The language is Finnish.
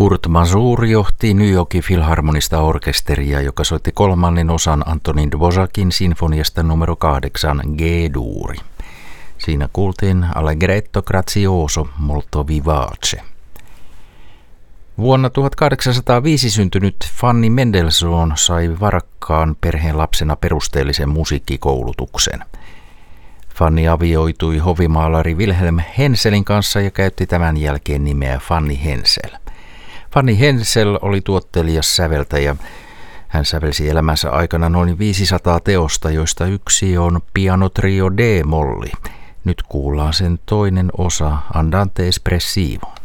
Kurt Masur johti New Yorkin Filharmonista orkesteria, joka soitti kolmannen osan Antonin Dvořákin sinfoniasta numero 8 G-duuri. Siinä kuultiin Allegretto grazioso molto vivace. Vuonna 1805 syntynyt Fanny Mendelssohn sai varakkaan perheen lapsena perusteellisen musiikkikoulutuksen. Fanny avioitui hovimaalari Wilhelm Henselin kanssa ja käytti tämän jälkeen nimeä Fanny Hensel. Fanny Hensel oli tuottelijas säveltäjä. Hän sävelsi elämänsä aikana noin 500 teosta, joista yksi on pianotrio D-molli. Nyt kuullaan sen toinen osa, Andante espressivo.